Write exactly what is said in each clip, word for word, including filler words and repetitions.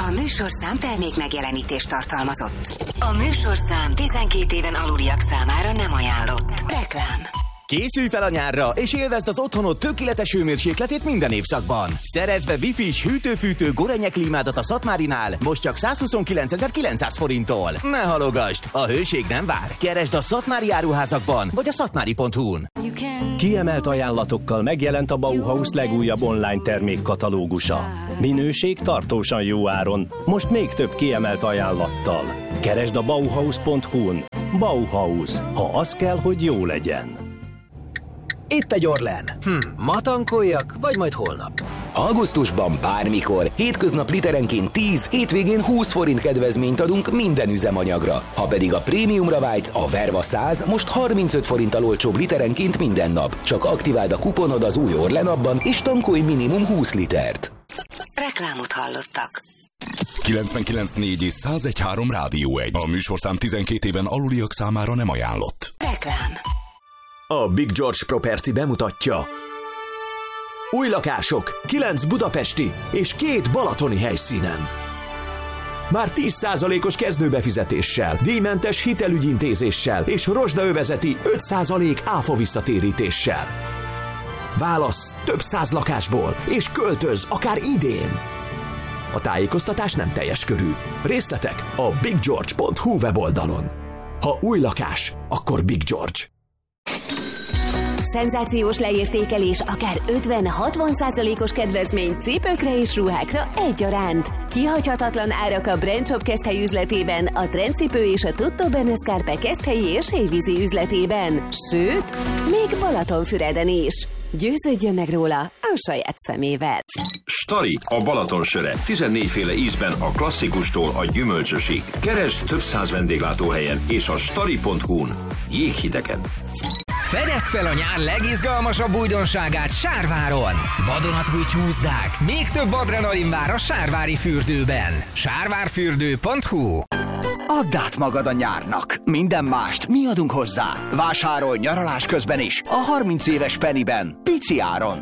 A műsorszám termék megjelenítést tartalmazott. A műsorszám tizenkét éven aluliak számára nem ajánlott. Reklám. Készülj fel a nyárra, és élvezd az otthonod tökéletes hőmérsékletét minden évszakban. Szerezz be Wi-Fi-s hűtő-fűtő Gorenyek klímádat a Szatmárinál, most csak százhuszonkilencezer-kilencszáz forinttól. Ne halogasd, a hőség nem vár. Keresd a szatmári áruházakban, vagy a szatmári pont hu-n. Kiemelt ajánlatokkal megjelent a Bauhaus legújabb online termékkatalógusa. Minőség tartósan jó áron, most még több kiemelt ajánlattal. Keresd a bauhaus pont hu-n. Bauhaus, ha az kell, hogy jó legyen. Itt egy Orlen. Hm, ma tankoljak, vagy majd holnap? Augusztusban bármikor, hétköznap literenként tíz, hétvégén húsz forint kedvezményt adunk minden üzemanyagra. Ha pedig a prémiumra vágysz, a Verva száz most harmincöt forinttal olcsóbb literenként minden nap. Csak aktiváld a kuponod az új Orlen appban, és tankolj minimum húsz litert. Reklámot hallottak. kilencvenkilenc négy és százegy három Rádió egy. A műsorszám tizenkét éven aluliak számára nem ajánlott. Reklám. A Big George Property bemutatja. Új lakások, kilenc budapesti és két balatoni helyszínen. Már tíz százalékos kezdőbefizetéssel, díjmentes hitelügyintézéssel és rozsdaövezeti öt százalék áfa visszatérítéssel. Válassz több száz lakásból, és költöz akár idén. A tájékoztatás nem teljes körű. Részletek a big george pont hu weboldalon. Ha új lakás, akkor Big George. Szenzációs leértékelés, akár ötven-hatvan százalékos kedvezmény cipőkre és ruhákra egyaránt. Kihagyhatatlan árak a Brand Shop Keszthely üzletében, a Trendcipő és a Tutto Bene Scarpe Keszthelyi és Hévízi üzletében. Sőt, még Balatonfüreden is. Győződjön meg róla a saját szemével. Stari, a Balaton söre. tizennégyféle ízben a klasszikustól a gyümölcsösig. Keresd több száz vendéglátóhelyen és a stari pont hu-n. Jéghidegen. Fedezd fel a nyár legizgalmasabb újdonságát Sárváron! Vadonatúj csúszdák, még több adrenalin vár a Sárvári fürdőben. sárvárfürdő pont hu. Add át magad a nyárnak. Minden mást mi adunk hozzá. Vásárolj nyaralás közben is. A harminc éves Pennyben. Pici áron.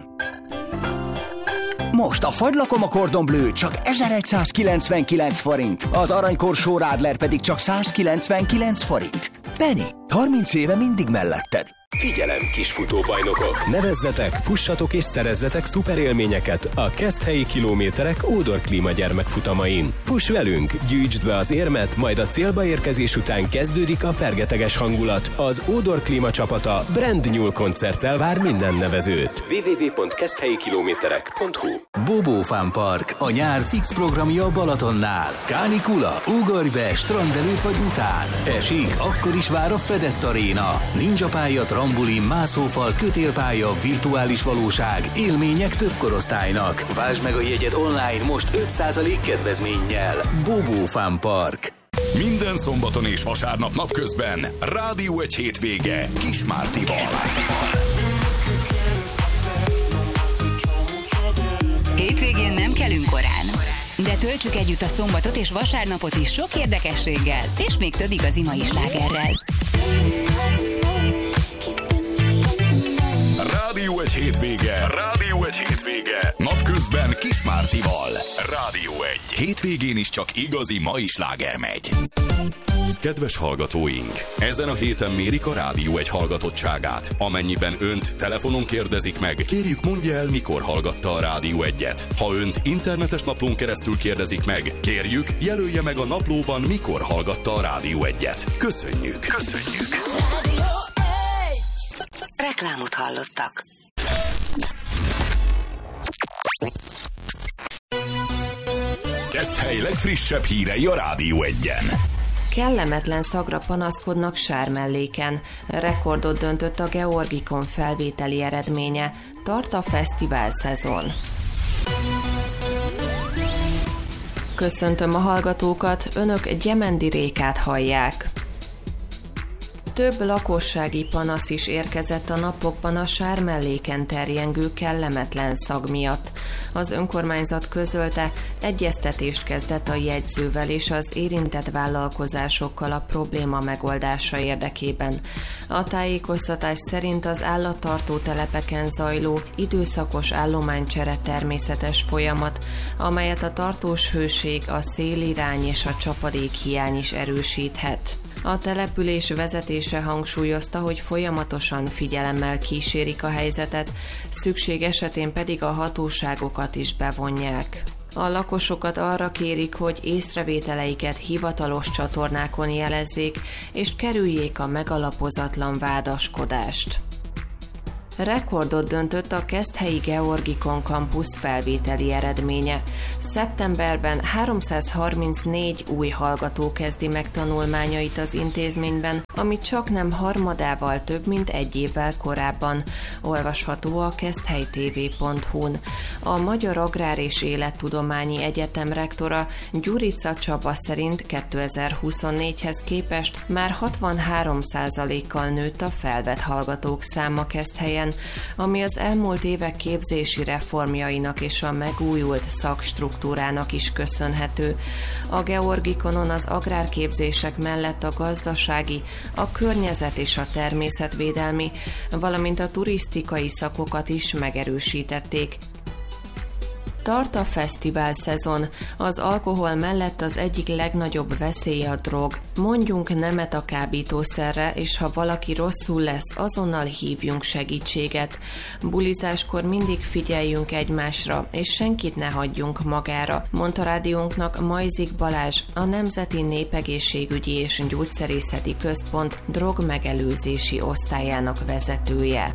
Most a fagylakom a Cordon Bleu csak ezeregyszázkilencvenkilenc forint. Az aranykorsó Radler pedig csak százkilencvenkilenc forint. Penny, harminc éve mindig melletted. Figyelem, kis futóbajnokok! Nevezzetek, fussatok és szerezzetek szuperélményeket a Keszthelyi kilométerek Ódor Klíma gyermekfutamain. Fuss velünk, gyűjtsd be az érmet, majd a célba érkezés után kezdődik a fergeteges hangulat. Az Ódor Klíma csapata Brand New koncerttel vár minden nevezőt. double-u double-u double-u pont keszthelyi kilométerek pont hu. Bobo Fun Park, a nyár fix programja a Balatonnál. Kánikula, ugorj be, strand előtt vagy után. Esik, akkor is vár a fedett aréna. Ninja pálya, trambulin, mászófal, kötélpálya, virtuális valóság, élmények több korosztálynak. Vásd meg a jegyed online most öt százalék kedvezménnyel. Bobo Fun Park. Minden szombaton és vasárnap napközben Rádió egy hétvége Kismártival. Hétvégén nem kelünk korán, de töltsük együtt a szombatot és vasárnapot is sok érdekességgel, és még több igazi mai slágerrel. Rádió egy hétvége, Rádió egy hétvége, napközben Kismártival. Rádió egy. Hétvégén is csak igazi mai sláger megy. Kedves hallgatóink, ezen a héten mérik a Rádió egy hallgatottságát. Amennyiben önt telefonon kérdezik meg, kérjük mondja el, mikor hallgatta a Rádió egyet. Ha önt internetes naplón keresztül kérdezik meg, kérjük jelölje meg a naplóban, mikor hallgatta a Rádió egyet. Köszönjük! Köszönjük! Reklámot hallottak. Keszthely legfrissebb hírei a Rádió egyen. Kellemetlen szagra panaszkodnak Sármelléken. Rekordot döntött a Georgikon felvételi eredménye. Tart a fesztivál szezon. Köszöntöm a hallgatókat, önök Gyemendi Rékát hallják. Több lakossági panasz is érkezett a napokban a Sármelléken terjengő kellemetlen szag miatt. Az önkormányzat közölte, egyeztetést kezdett a jegyzővel és az érintett vállalkozásokkal a probléma megoldása érdekében. A tájékoztatás szerint az állattartó telepeken zajló időszakos állománycsere természetes folyamat, amelyet a tartós hőség, a szélirány és a csapadék hiány is erősíthet. A település vezetése hangsúlyozta, hogy folyamatosan figyelemmel kísérik a helyzetet, szükség esetén pedig a hatóságokat is bevonják. A lakosokat arra kérik, hogy észrevételeiket hivatalos csatornákon jelezzék, és kerüljék a megalapozatlan vádaskodást. Rekordot döntött a Keszthelyi Georgikon Campus felvételi eredménye. Szeptemberben háromszázharmincnégy új hallgató kezdi meg tanulmányait az intézményben, ami csaknem harmadával több, mint egy évvel korábban. Olvasható a keszthelytv pont hu-n. A Magyar Agrár és Élettudományi Egyetem rektora Gyurica Csaba szerint kétezer-huszonnégyhez képest már hatvanhárom százalékkal nőtt a felvett hallgatók száma Keszthelyen, ami az elmúlt évek képzési reformjainak és a megújult szakstruktúrának is köszönhető. A Georgikonon az agrárképzések mellett a gazdasági, a környezet és a természetvédelmi, valamint a turisztikai szakokat is megerősítették. Tart a fesztivál szezon. Az alkohol mellett az egyik legnagyobb veszély a drog. Mondjunk nemet a kábítószerre, és ha valaki rosszul lesz, azonnal hívjunk segítséget. Bulizáskor mindig figyeljünk egymásra, és senkit ne hagyjunk magára, mondta rádiónknak Majzik Balázs, a Nemzeti Népegészségügyi és Gyógyszerészeti Központ drogmegelőzési osztályának vezetője.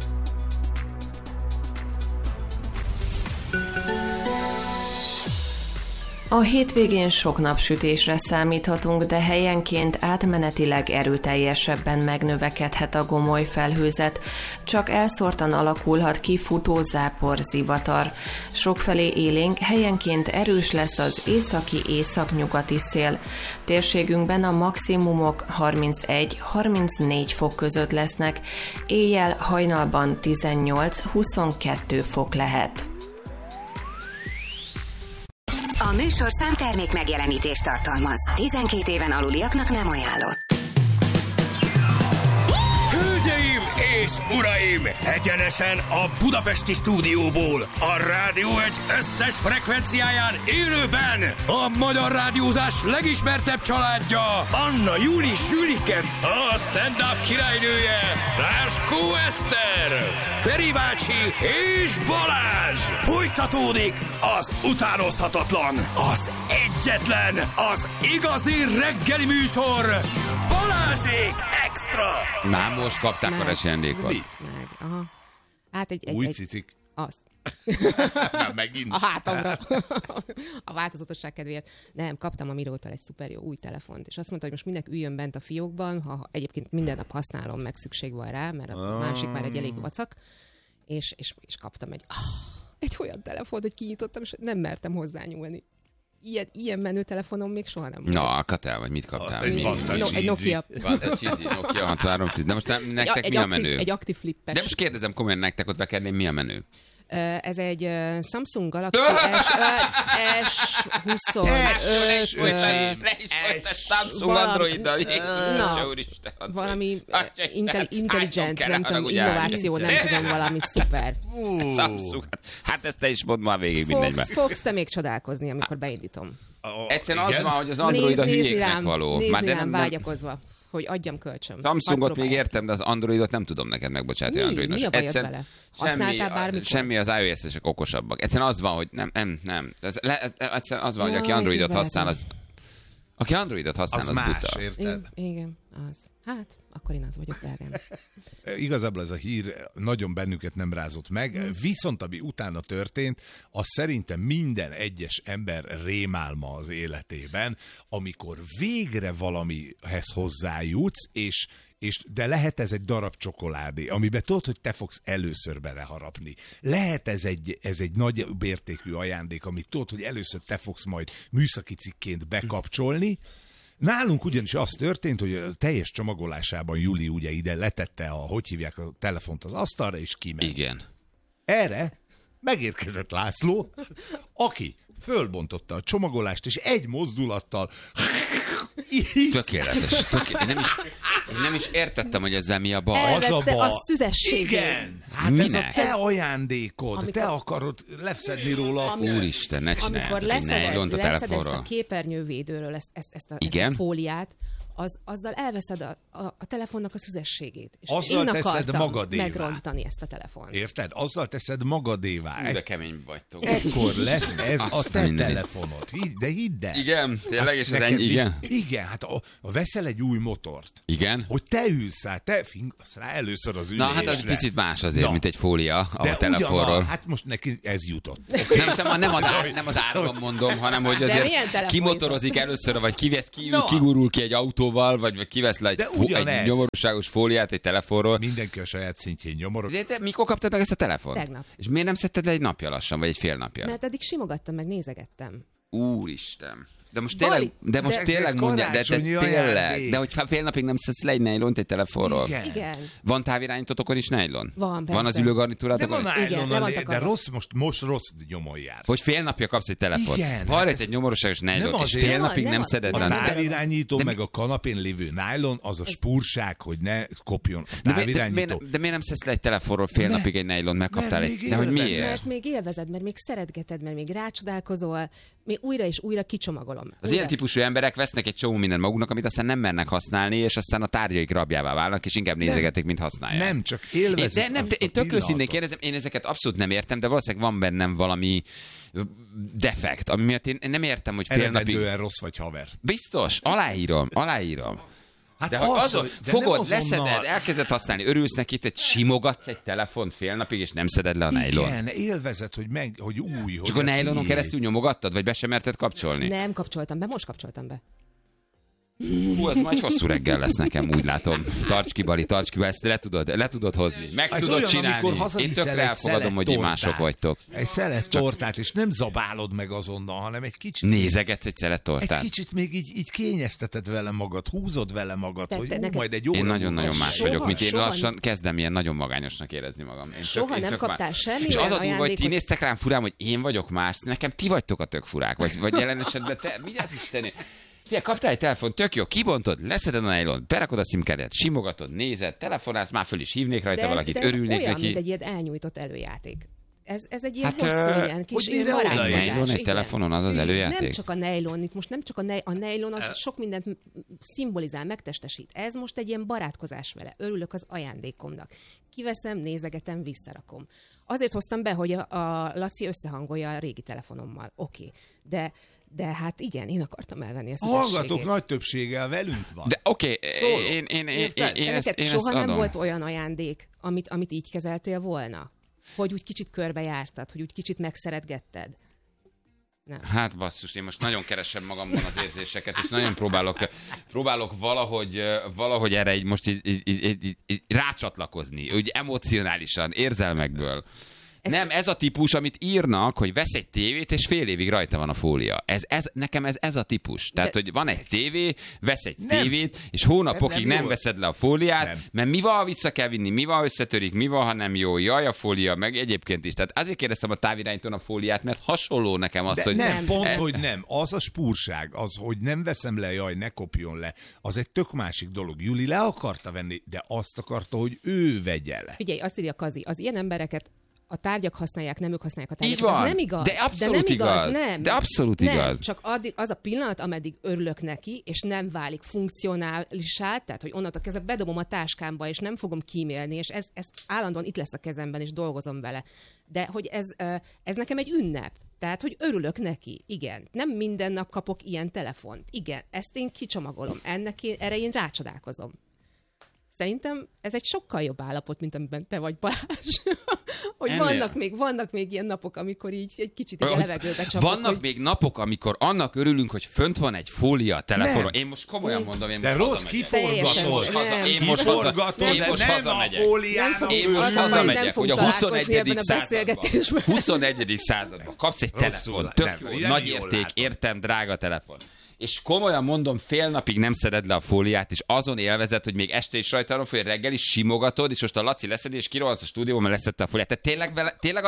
A hétvégén sok napsütésre számíthatunk, de helyenként átmenetileg erőteljesebben megnövekedhet a gomoly felhőzet, csak elszórtan alakulhat ki futó zápor, zivatar. Sokfelé élénk, helyenként erős lesz az északi északnyugati szél. Térségünkben a maximumok harmincegy-harmincnégy fok között lesznek, éjjel hajnalban tizennyolc-huszonkettő fok lehet. A műsorszám termék megjelenítést tartalmaz. tizenkét éven aluliaknak nem ajánlott. Hölgyeim és uraim! Egyenesen a budapesti stúdióból, a Rádió egy összes frekvenciáján élőben a magyar rádiózás legismertebb családja, Anna Júli Sülike, a stand-up királynője, Ráskó Eszter, Feri bácsi és Balázs! Folytatódik az utánozhatatlan, az egyetlen, az igazi reggeli műsor, Balázsék Extra! Már most kapták a ajándékot. Meg, aha. Hát egy, egy, Új egy, cicik. Azt. Na, megint. A hátamra. A változatosság kedvéért. Nem, kaptam a Mirótól egy szuper jó új telefont, és azt mondta, hogy most mindenki üljön bent a fiókban, ha egyébként minden nap használom, meg szükség van rá, mert a másik már egy elég vacak, és, és, és kaptam egy, oh, egy olyan telefont, hogy kinyitottam, és nem mertem hozzányúlni. Ilyen, ilyen menő telefonom még soha nem volt. Na, akadtál, vagy mit kaptál? Egy, no, egy Nokia. Fantachizi, Nokia hatvanhárom tíz. De most nem, nektek ja, mi a aktív, menő? Egy aktív flippes. De most kérdezem komolyan nektek ott bekerni, mi a menő? Ez egy uh, Samsung Galaxy S huszonöt Samsung Androiddal. Valami intelligent, nem tudom, innováció, nem tudom, valami szuper. Samsung. Hát ezt te is mondd már végig mindegyben. Fogsz te még csodálkozni, amikor beindítom. Egyszerűen az van, hogy az Android a hülyéknek való. Nézni rám vágyakozva, hogy adjam kölcsön. Samsungot még értem, de az Androidot nem tudom neked megbocsátani. Androidot. Mi a bajod vele? Használtál bármikor? Semmi, az iOS-esek okosabbak. Egyszerűen az van, hogy nem, nem, nem. Ez, ez, egyszerűen az van, hogy aki Androidot használ, az... Aki Androidot használ, az, az más, buta. Érted? Igen, az. Hát, akkor én az vagyok, drágám. Igazából ez a hír nagyon bennünket nem rázott meg, viszont ami utána történt, az szerintem minden egyes ember rémálma az életében, amikor végre valamihez hozzájutsz, és És, de lehet ez egy darab csokoládé, amiben tudod, hogy te fogsz először beleharapni. Lehet ez egy, ez egy nagy értékű ajándék, amit tudod, hogy először te fogsz majd műszaki cikként bekapcsolni. Nálunk ugyanis az történt, hogy a teljes csomagolásában Juli ugye ide letette a, hogy hívják a telefont az asztalra, és kiment. Igen. Erre megérkezett László, aki fölbontotta a csomagolást, és egy mozdulattal... Tökéletes. Tökéletes. Én nem is, én nem is értettem, hogy ezzel mi a baj. Az a baj. a szüzességét. Igen. Hát Minek? ez a te ajándékod. Amikor- te akarod leszedni róla a Úristen, ne csinálj. Amikor Egy leszeded, nejlont a leszed ezt telefonról. a képernyővédőről, ezt, ezt, ezt, a, ezt Igen? a fóliát, az, azzal elveszed a, a, a telefonnak a szüzességét. És Azzal én teszed akartam magadévá. megrontani ezt a telefont. Érted? Azzal teszed magadévá. Hú, de kemény vagytok. Ekkor lesz ez a Azt te mindenit. telefonod. Hidd, de hidd el. Igen, tényleg, és ez neked ennyi, mi- igen? Igen, hát a, a veszel egy új motort. Igen? Hogy te ülsz rá, te fingasz rá először az ülésre. Na, hát az picit más azért, Na. mint egy fólia a De telefonról. ugyanaz, hát most neki ez jutott. Nem, nem, nem, az ár, nem az árban mondom, hanem hogy De azért milyen telefon kimotorozik először, vagy kivesz, ki, Na. kigurul ki egy autóval, vagy, vagy kivesz le egy, De fó, egy ugyanez. nyomorúságos fóliát egy telefonról. Mindenki a saját szintjén nyomorog. De te mikor kaptad meg ezt a telefont? Tegnap. És miért nem szedted le egy napja lassan, vagy egy fél napja? Mert eddig simogattam, meg nézegettem. Úristen. De most Bali, tényleg, de most de- tényleg de mondja, de, de karácsonyi tényleg, ajándék. de hogy fél napig nem szedsz le egy nejlont egy telefonról. Igen. Igen. Van távirányítótokon is nejlon? Van, Van persze. az Nem ülőgarnitúrátokon? a Igen, le nylon, van de takarva. rossz, most, most rossz nyomon jársz. Hogy fél napja kapsz egy telefont. Igen, Van hát hát ez- egy nyomorúságos nejlont, Nem és azért. fél Nem, napig nem nem az- szeded A le. nem- távirányító, De meg a kanapén lévő nylon, az a spúrság, hogy ne kopjon a De, mi, de, miért, távirányító. nem- de miért nem szedsz le egy telefonról fél Mert- napig egy nejlont, megkaptál mert egy... még De hogy élvezed. miért? Mert még élvezed, mert még szeretgeted, mert még rácsodálkozol, még újra és újra kicsomagolom. Az újra. ilyen típusú emberek vesznek egy csomó mindent maguknak, amit aztán nem mernek használni, és aztán a tárgyaik rabjává válnak, és inkább nézegetik, mint használják. Nem, csak Én, élvezed de nem, azt de a én tök őszintén pillanatot. kérdezem, én ezeket abszolút nem értem, de valószínűleg van bennem valami defekt, ami miatt én nem értem, hogy fél napig... Eredendően rossz vagy haver. Biztos, aláírom, aláírom. Hát De hogy az, azon, hogy- de fogod, nem azonnal- leszeded, elkezded használni, örülsz neki, te simogatsz egy telefont fél napig, és nem szeded le a nejlont. Igen, élvezed, hogy, meg, hogy új. Csak hogy a nejlonon tiéd. keresztül nyomogattad, vagy be sem merted kapcsolni? Nem kapcsoltam be, most kapcsoltam be. Hú, az majd hosszú reggel lesz nekem, úgy látom. Tarts ki, Bali, tarts ki, ezt le tudod, le tudod hozni. Meg Ez tudod olyan, csinálni. amikor Én hazaviszel tökre egy elfogadom, szelet hogy így tortát. mások vagytok. Egy szelet tortát, és nem zabálod meg azonnal, hanem egy kicsit... Nézegetsz egy szelet Egy tortát. kicsit még így, így kényezteted vele magad, húzod vele magad, Te- hogy te ú, neked- majd egy óra Én múlva nagyon-nagyon más soha- vagyok, mint én. soha- Lassan kezdem ilyen nagyon magányosnak érezni magam. Én Soha én nem kaptál más. semmilyen És az a durva, hogy ti ajándékot? néztek rám furán, hogy én vagyok más. Nekem ti vagytok a tök furák. Vagy, vagy jelen esetben te, mi az Isteni? Figyelj, kaptál egy telefon, tök jó, kibontod, leszeded a nejlont, berakod a szimkártyát, simogatod, nézed, telefonálsz, már föl is hívnék rajta De ez, valakit, de ez örülnék olyan, neki. mint egy ilyen elnyújtott előjáték. Ez, ez egy ilyen Hát, hosszú, ö, ilyen kis hogy ilyen mire oda varázsozás. nejlon egy Igen. telefonon, az az Igen. előjáték? Nem csak a nejlon, itt most nem csak a, nej, a nejlon, az sok mindent m- szimbolizál, megtestesít. Ez most egy ilyen barátkozás vele. Örülök az ajándékomnak. Kiveszem, nézegetem, visszarakom. Azért hoztam be, hogy a, a Laci összehangolja a régi telefonommal. Oké, okay. de de hát igen, én akartam elvenni ezt A az hallgatók nagy többsége velünk van. De oké, okay, Szólok. én, én, én, Érted? én, én, Te ezt, neked én soha ezt nem adom. volt olyan ajándék, amit, amit így kezeltél volna? Hogy úgy kicsit körbejártad, hogy úgy kicsit megszeretgetted? Nem. Hát basszus, én most nagyon keresem magamban az érzéseket, és nagyon próbálok, próbálok valahogy, valahogy erre így most így, így, így, így, így rácsatlakozni, úgy emocionálisan, érzelmekből. Ez... Nem, ez a típus, amit írnak, hogy vesz egy tévét, és fél évig rajta van a fólia. Ez, ez, nekem ez, ez a típus. Tehát, De... hogy van egy tévé, vesz egy Nem. tévét, és hónapokig Nem, nem, nem nem jó. veszed le a fóliát, Nem. mert mi van, ha vissza kell vinni, mi van, ha összetörik, mi van, ha nem jó, jaj a fólia, meg egyébként is. Tehát azért kérdeztem a távirányítón a fóliát, mert hasonló nekem az, De hogy... nem, Nem. pont, E- hogy nem. Az a spúrság, az, hogy nem veszem le, jaj, ne kopjon le, az egy tök másik dolog. Juli le akarta venni, de azt akarta, hogy ő vegye le. Figyelj, azt írja Kazi, az ilyen embereket a tárgyak használják, nem ők használják a Így tárgyakat. van. Ez nem igaz. De abszolút nem igaz. igaz. Nem. De abszolút nem. igaz. Csak addig, az a pillanat, ameddig örülök neki, és nem válik funkcionálisá, tehát, hogy onnantól kezdve bedobom a táskámba, és nem fogom kímélni, és ez, ez állandóan itt lesz a kezemben, és dolgozom vele. De hogy ez, ö, ez nekem egy ünnep. Tehát, hogy örülök neki. Igen. Nem minden nap kapok ilyen telefont. Igen. Ezt én kicsomagolom. Ennek én, erre én rácsodálkozom. Szerintem ez egy sokkal jobb állapot, mint amiben te vagy, Balázs. hogy Ennél. vannak még, vannak még ilyen napok, amikor így egy kicsit így a levegőbe csapok. Vannak hogy... még napok, amikor annak örülünk, hogy fönt van egy fólia a telefonon. Nem. Én most komolyan mondom, én De most rossz, hazamegyek. Teljesen Én most, nem. haza, én most, haza, Kiforgatod, én de most nem hazamegyek. a fóliának. Nem Én Az most a baj, nem hazamegyek, fogunk hogy a találkozni huszonegyedik ebben a beszélgetésben. században. huszonegyedik században kapsz egy telefon, Rosszul, tök nem, jó, nem nagy jól érték, látom. értem, drága telefon. És komolyan mondom, fél napig nem szeded le a fóliát, és azon élvezed, hogy még este is rajta van, hogy reggel is simogatod, és most a Laci leszed, és kirohansz a stúdióban, mert leszedte a fóliát. Tehát tényleg, vele, tényleg az,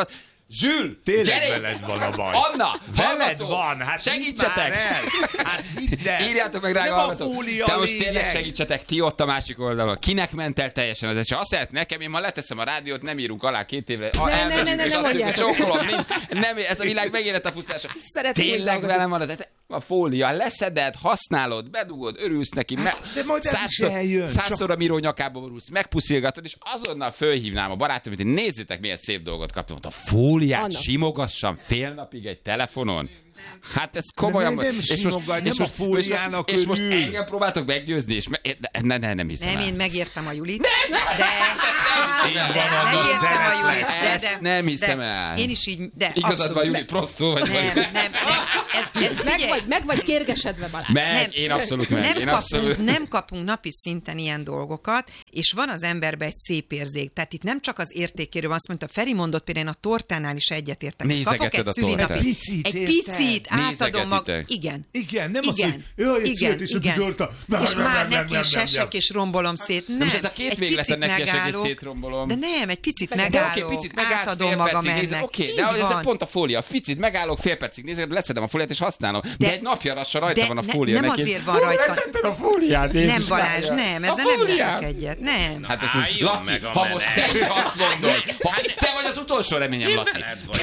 Zsül! Tényleg gyere! veled van a baj. Anna! Veled hallgató! van! Hát segítsetek! Hát hidd el! Írjátok meg, drága Nem a hallgatók! fólia Te most lényeg. tényleg segítsetek, ti ott a másik oldalon. Kinek ment el teljesen az eset? Azt lehet nekem, én ma leteszem a rádiót, nem írunk alá két évre. A, Ne, ne, ne, ne, és ne azt mondjuk, mondjátok. csókolom, mind, nem, ez a világ megérett a pusztása. Szeretnék Tényleg dolgozni. velem van az eset. A fólia, leszeded, használod, bedugod, örülsz neki, me- de majd ez is százszor, eljön, százszor a miró nyakába borulsz, megpuszilgatod, és azonnal fölhívnám a barátomit, hogy nézzétek, milyen szép dolgot kaptam. A fóliát Anna. simogassam fél napig egy telefonon. Hát ez komolyan... nem simogatj, nem a fóliának és most, és most örül. engem próbáltok meggyőzni, és me, ne, ne, nem hiszem Nem, el. én megértem a Julit. Nem, de, Így de, van, Anna, megértem a szeretlek. Julit. De, Ezt de, nem hiszem de, el. Én is így, de Igazad abszolút van, Juli, meg- prostó vagy. Nem, vagy. nem, nem. Ez, ez Meg figyelj, vagy, meg vagy kérgesedve, Balázs. Meg, én abszolút meg. nem, Én kapunk, abszolút. nem kapunk napi szinten ilyen dolgokat, és van az emberben egy szép érzék. Tehát itt nem csak az értékéről van, azt mondta, Feri mondott, például én a tortánál is egyetértek. Nézegeted Kapok egy a szülinapi- tortát. Egy picit, Egy érted? picit átadom mag... Nézegetitek. Igen. Igen, nem az, Igen, hogy jaj, egy igen, születésnapi igen. torta. Nem, És nem, már nem, nem, neki nem, is nem, esek nem. és rombolom szét. Nem, most ez a két egy véglet, picit neki esek és megállok. szétrombolom. De nem, egy picit De megállok, oké, picit megállsz, átadom fél magam percig nézed, ennek. oké, Így de ez van. pont a fólia. Picit megállok, fél percig nézed, leszedem a fóliát és használom. De, De- egy napja lassan rajta de van a ne- fólia nem neki. azért van Hú, rajta. leszedted a fóliát, Jézus Nem, Balázs, Mária. nem, A ezzel nem fóliát. értek egyet, nem. Hát ez most, Álljon Laci, meg a ha most te menet. is azt mondod, ha te vagy az utolsó reményem, Laci.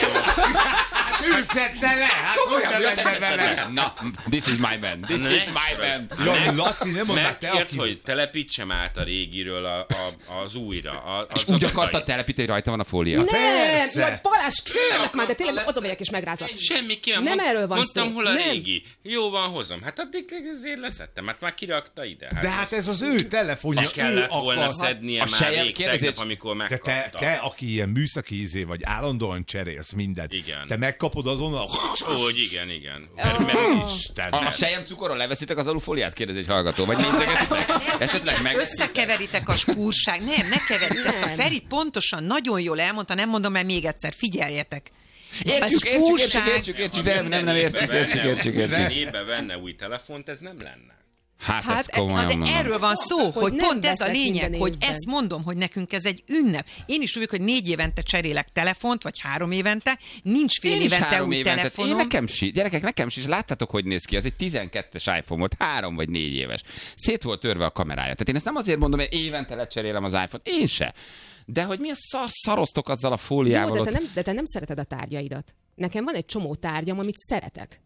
Hát ő szedte le, hát hogy Komolyan, ne ja, te lenne szedted vele? le. Na, this is my man. This is my man. Jaj, Laci, nem mondták te, Megkért, aki... hogy telepítsem át a régiről a, a, az újra. A, És az úgy adatait. akartad telepíteni, hogy rajta van a fólia. Nem, Persze. jaj, Balázs, kérlek már, de tényleg lesz- oda megyek és megrázlak. Semmi ki, Nem mond, erről van mondtam, szó. hol a Nem. régi. Jó van, hozom. Hát addig azért leszettem, hát már kirakta ide. Hát De hát ez az ő telefonja, le ő kellett volna akar... szednie A már sejem rég kérdezi, tegnap, amikor De megkapta. te, te, aki ilyen műszaki ízé vagy, állandóan cserélsz mindent. Igen. Te megkapod azonnal... Úgy, igen, igen. Mert, mert Isten. A, a sejem cukorról leveszitek az alufóliát? Kérdezi egy hallgató. Vagy nézegetitek? Esetleg meg... Összekeveritek a spúrság. Nem, ne keverjük. Ezt a Nem. Ferit pontosan nagyon jól elmondta, nem mondom el még egyszer, figyeljetek. Értjük, A értjük, értjük, spúrság- értjük, értjük, de nem, nem értjük, értjük, értjük, értjük. Éve venne új telefont, ez nem lenne. Hát, Hát, ez e- komolyan De mondom. erről van szó, hogy, Hogy nem pont ez a veszek lényeg, minden hogy évben. ezt mondom, hogy nekünk ez egy ünnep. Én is tudjuk, hogy négy évente cserélek telefont, vagy három évente, nincs fél Én is évente három új évente. telefonom. Én nekem si, gyerekek, nekem is, és láttátok, hogy néz ki, ez egy tizenkettes iPhone volt, három vagy négy éves. Szét volt törve a kamerája. Tehát én ezt nem azért mondom, hogy évente lecserélem az iPhone-t, én se. De hogy mi a szar szaroztok azzal a fóliával Jó, de te, ott? nem, de te nem szereted a tárgyaidat. Nekem van egy csomó tárgyam, amit szeretek.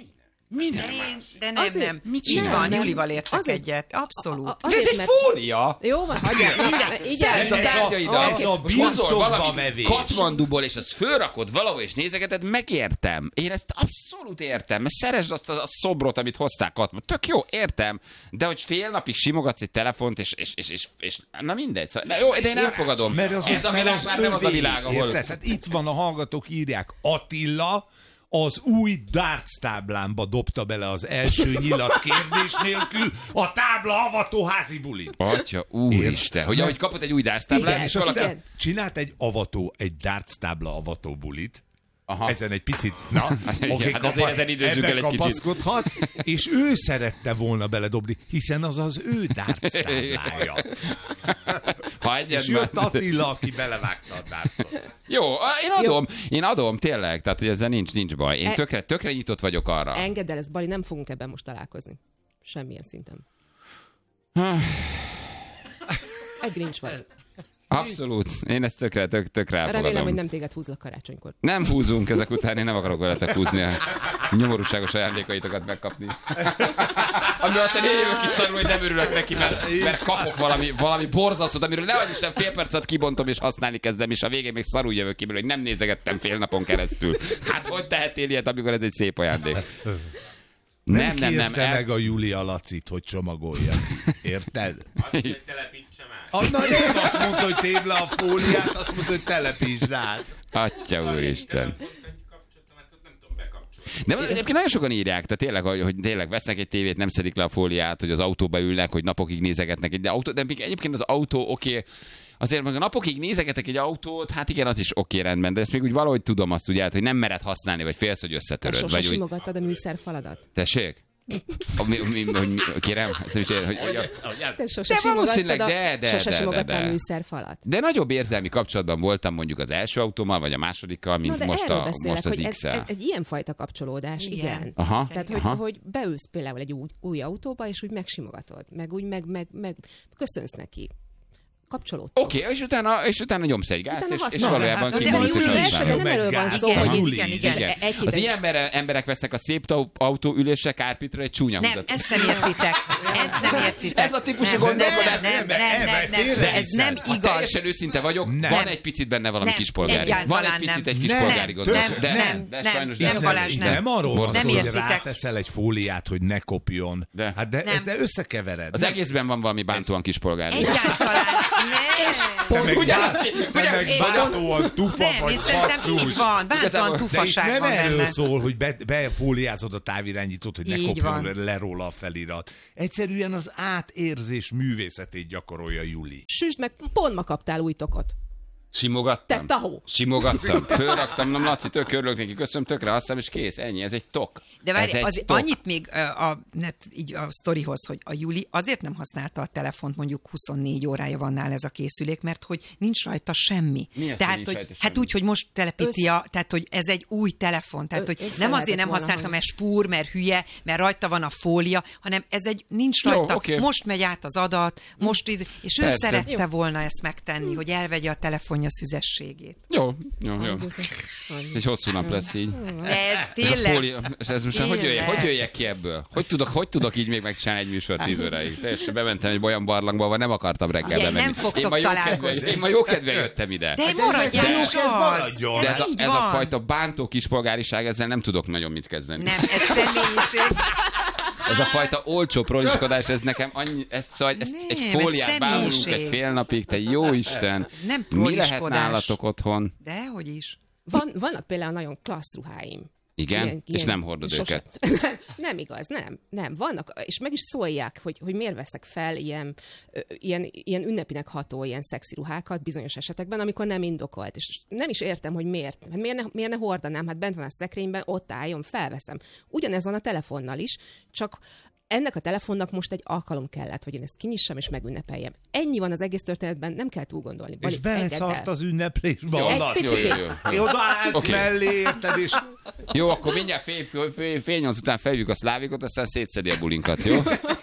Minden De, én, más. de nem, Azért- nem. mit Így csinál? van, Nem. Julival értek Azért- egyet. Abszolút. A- De ez azért, egy mert- fólia! Jó van, hagyjál. Minden, így Szerezd a el- tárgyaidat, ez a most hozol birtokba valami vevés. Katmanduból, és azt fölrakod valahol, és nézegeted, megértem. Én ezt abszolút értem, mert szeresd azt a, a szobrot, amit hozták Katmand. Tök jó, értem, de hogy fél napig simogatsz egy telefont, és, és, és, és, és na mindegy. Szóval, na jó, de én elfogadom. Mert az, Ez a mert világ az már nem az a övé, világ, ahol... Érted? Hát itt van, a hallgatók írják, Attila az új darts táblámba dobta bele az első nyilat kérdés nélkül a tábla avató házi bulin. Atya, úristen, hogy ahogy kapott egy új dársztáblát, Igen, és És valaki... aztán csinált egy avató, egy darts tábla avató bulit. Aha. Ezen egy picit, na, Igen, oké, hát azért ezen időzzük el ebben egy kicsit. kapaszkodhatsz, és ő szerette volna beledobni, hiszen az az ő darts táblája. Hagyjad És már. jött Attila, aki belevágta a dartsot. Jó, én adom, én adom, tényleg, tehát hogy ezzel nincs, nincs baj. Én E- tökre, tökre nyitott vagyok arra. Engedd el ezt, Bali, nem fogunk ebben most találkozni. Semmilyen szinten. Egy grincs vagy. Abszolút. Én ezt tökre, tök, tökre elfogadom. Remélem, hogy nem téged húzlak karácsonykor. Nem húzunk ezek után, én nem akarok veletek húzni a nyomorúságos ajándékaitokat megkapni. Ami azt mondja, jövök ki szarul, hogy nem örülök neki, mert, mert kapok valami, valami borzasztót, amiről nehogy Isten fél percet kibontom és használni kezdem, és a végén még szarul jövök ki, hogy nem nézegettem fél napon keresztül. Hát hogy tehetél ilyet, amikor ez egy szép ajándék? Nem, Nem, nem, nem. kérte el- meg a Julia Lacit, hogy csomagolja. Érted? Azt, hogy telepítsem át. Anna nem azt mondta, hogy tébb le a fóliát, azt mondta, hogy telepítsd át. Atya úristen. Kapcsoltam, hát ott nem tudom bekapcsolni. De egyébként nagyon sokan írják, tehát tényleg, hogy, hogy tényleg vesznek egy tévét, nem szedik le a fóliát, hogy az autóba ülnek, hogy napokig nézegetnek egy de autó, de még egyébként az autó oké, okay, azért meg a napokig nézegetek egy autót, hát igen, az is oké, okay, rendben, de ezt még úgy valahogy tudom azt ugye, hogy nem mered használni, vagy félsz, hogy Te összetöröd. sose Vagy úgy... simogattad a műszerfaladat? Tessék? Mi, mi, mi, mi, kérem, ezt is ér, hogy, hogy, Te sose de valószínűleg, simogattad a, de, de, sose de, simogattál de, de. a műszerfalat. De nagyobb érzelmi kapcsolatban voltam mondjuk az első autómmal, vagy a másodikkal, mint Na, de most, erről a, beszélek, most az hogy X-el. ez, ez egy ilyenfajta kapcsolódás, igen. igen. Aha, Tehát, aha. hogy, hogy beülsz például egy új, új autóba, és úgy megsimogatod, meg úgy meg, meg, meg köszönsz neki. Kapcsolódtok. Oké, okay, és utána, és utána nyomsz egy gázt, és, és valójában hát, kimondsz, hogy persze, de nem erről van szó, igen, hogy igen, igen, igen. igen. Az ilyen emberek, emberek vesznek a szép autóülésre, kárpitra egy csúnya Nem, húzat. ezt nem értitek. Ezt nem értitek. Ez a típusú nem, gondolkodás. Nem, nem, nem, nem, nem, nem. Ez nem Ha igaz. teljesen őszinte vagyok, Nem. van egy picit benne valami Nem, kispolgári. Van egy egyáltalán picit nem. egy kispolgári Nem, gondolat. nem, De nem, de nem, sajnos nem, Balázs, nem. Nem arról van Nem szó, hogy értitek. ráteszel egy fóliát, hogy ne kopjon. De. Hát de ezt de összekevered. Az egészben van valami bántóan kispolgári. Egyáltalán nem. Te meg Ugye? te meg Én- bántóan tufa Nem, vagy én szerintem basszus. így van. Bántóan De itt tufaság nem van erről benne. szól, hogy be, befóliázod a távirányítót, hogy ne Így kopjon van. le róla a felirat. Egyszerűen az átérzés művészetét gyakorolja Juli. Süsd meg, pont ma kaptál új tokot. Simogattam. Te tahó. Simogattam. Fölraktam, nem Laci, tök örülök neki, köszönöm, tökre használom, és kész, ennyi, ez egy tok. De Ez várj, egy az, tok. annyit még ö, a, net, így a sztorihoz, hogy a Juli azért nem használta a telefont, mondjuk huszonnégy órája van nála ez a készülék, mert hogy nincs rajta semmi. Mi az, tehát, hogy nincs hogy, rajta hát semmi? úgy, hogy most telepíti Össz- a, tehát hogy ez egy új telefon, tehát Ö- hogy össze nem azért lehetett nem volna, használtam, hogy- mert spúr, mert hülye, mert rajta van a fólia, hanem ez egy nincs Jó, rajta, oké. most megy át az adat, most íz, és ő Persze. szerette volna ezt megtenni, hogy elvegye a telefonja szüzességét. Jó, jó, jó. Egy hosszú nap lesz így. Ez Ez a tényleg. fólia, és ez most hogy jöjjek, hogy jöjjek ki ebből? Hogy tudok, hogy tudok így még megcsinálni egy műsor tíz óráig? Teljesen bementem egy olyan barlangba, ahol nem akartam reggel Ugye, bemenni. nem fogtok én ma jó kedve, találkozni. én ma jó kedve jöttem ide. De maradjál is az! De ez, a, így ez a van. fajta bántó kispolgáriság, ezzel nem tudok nagyon mit kezdeni. Nem, ez személyiség. Ez a fajta olcsó proniskodás, ez nekem annyi, ez, szóval, ezt Nem, egy ez fóliát bámulunk személyiség. egy fél napig, te jó Isten. Ez nem Mi lehet proniskodás. nálatok otthon? Dehogy is. Van, vannak például nagyon klassz ruháim. Igen? És nem hordod sose- őket? nem, nem igaz, nem, nem. Vannak, és meg is szólják, hogy, hogy miért veszek fel ilyen, ö, ilyen, ilyen ünnepinek ható, ilyen szexi ruhákat bizonyos esetekben, amikor nem indokolt. És nem is értem, hogy miért. Hát miért, ne, miért ne hordanám? Hát bent van a szekrényben, ott álljon, felveszem. Ugyanez van a telefonnal is, csak ennek a telefonnak most egy alkalom kellett, hogy én ezt kinyissam és megünnepeljem. Ennyi van az egész történetben, nem kell túl gondolni. És Bali, beleszart engedd el. az ünneplésbe. Jó, a egy Laci. picit. Jó, jó, jó. Én oda állt Oké. mellé, érted, és Jó, akkor mindjárt fél, fél, fél, fél nyolc után felhívjuk a szlávikot, aztán szétszedi a bulinkat, jó?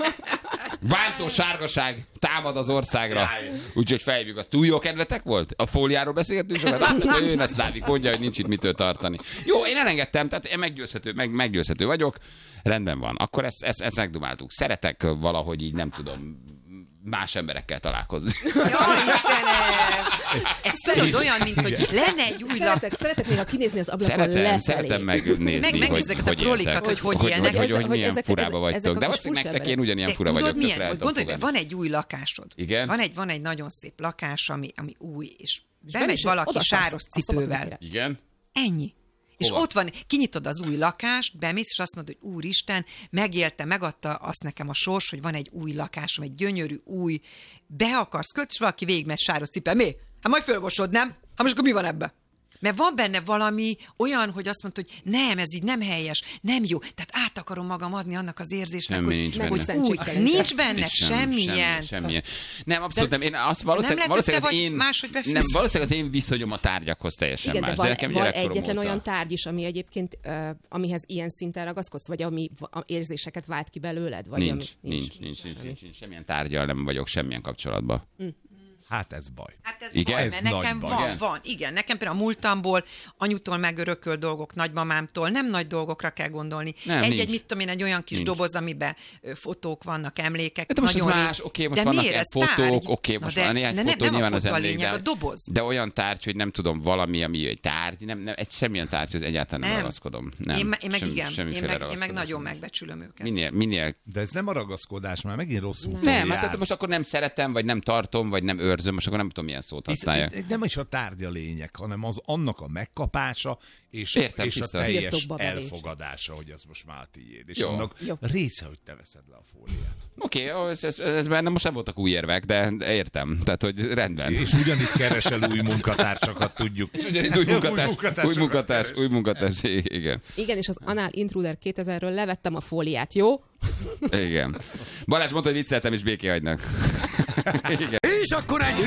Bántó sárgaság támad az országra. Úgyhogy felhívjuk azt. Túl jó kedvetek volt? A fóliáról beszélgettünk sokat? Látod, hogy jön a szlávik, mondja, hogy nincs itt mitől tartani. Jó, én elengedtem, tehát én meggyőzhető, meg, meggyőzhető vagyok. Rendben van. Akkor ezt, ezt, ezt megdumáltuk. Szeretek valahogy így, nem tudom, más emberekkel találkozni. Jó, Istenem! Ez tudod olyan, mint hogy lenne egy új lap. Szeretek, szeretek néha kinézni az ablakon Szeretem, lefelé. szeretem megnézni, Meg- hogy, megnézni ezeket a hogy prolikat, éltek. hogy hogy hogy, élnek. hogy, hogy, hogy Hogy milyen ezek- furába ezek- vagytok. ezek a De kis valószínűleg nektek furcsa én ugyanilyen De fura tudod vagyok. milyen? tökre Hogy el tudok gondolj, fogadni. van egy új lakásod. Igen? Van egy, van egy nagyon szép lakás, ami, ami új, és nem bemegy is- valaki oda sáros szállsz a cipővel. szobakra. Igen? Ennyi. És Hova? ott van, kinyitod az új lakást, bemész, és azt mondod, hogy úristen, megélte, megadta azt nekem a sors, hogy van egy új lakásom, egy gyönyörű, új, be akarsz kötni, és valaki végigmegy sáros cipel. Mi? Hát majd fölmosod, nem? Hát most akkor mi van ebbe? Mert van benne valami olyan, hogy azt mondod, hogy nem, ez így nem helyes, nem jó. Tehát át akarom magam adni annak az érzésnek, Semmi hogy, nincs hogy benne. új, nincs benne Nincs semmi, semmilyen. semmi, semmilyen. Nem, abszolút De nem. Én azt valószínűleg, nem valószínűleg lehet, az hogy te én, vagy máshogy befűz. nem, valószínűleg az én viszonyom a tárgyakhoz teljesen Igen, de más. van, de nekem van gyerekkorom egyetlen óta. olyan tárgy is, ami egyébként, uh, amihez ilyen szinten ragaszkodsz, vagy ami a érzéseket vált ki belőled? Vagy Nincs, ami, nincs, nincs, nincs, nincs, nincs, semmilyen tárgyal nem vagyok semmilyen kapcsolatban. hát ez baj. Hát ez Igen? baj, Ez mert nagy nekem baj. van, Igen? van, igen. Nekem például a múltamból, anyutól megörököl dolgok, nagymamámtól, nem nagy dolgokra kell gondolni. Nem, Egy-egy, nincs. mit tudom én, egy olyan kis Nincs. doboz, amiben ö, fotók vannak, emlékek. De most ez nagyon más, rég- oké, most de vannak miért? ilyen Ez tárgy. fotók, oké, Na most de- van néhány de nem, fotó, nem nyilván a az fotó a emlék, lényeg, de, a doboz. de olyan tárgy, hogy nem tudom, valami, ami egy tárgy, nem, nem, egy semmilyen tárgyhoz egyáltalán nem, Nem. ragaszkodom. Nem, Én, me- én meg sem- igen, én semmiféle meg, én meg ragaszkodás nagyon nem. megbecsülöm őket. Minél, minél De ez nem a ragaszkodás, már megint rosszul nem, hát tehát most akkor nem szeretem, vagy nem tartom, vagy nem őrzöm, most akkor nem tudom, milyen szót használják. Itt, itt nem is a tárgy a lényeg, hanem az annak a megkapása, és, Értem, és a tiszta. teljes Birtokba velés. elfogadása, hogy ez most már tiéd. És Jó. annak Jó. része, hogy te veszed le a fóliát. Oké, okay, ez, ez, ez benne most nem voltak új érvek, de értem. Tehát, hogy rendben. És ugyanitt keresel új munkatársakat, tudjuk. És ugyanitt új munkatárs, új munkatársakat munkatárs, keres. új munkatárs, igen. Igen, és az Anál Intruder kétezerről levettem a fóliát, jó? Igen. Balázs mondta, hogy vicceltem, és béké hagynak. Igen. És akkor egy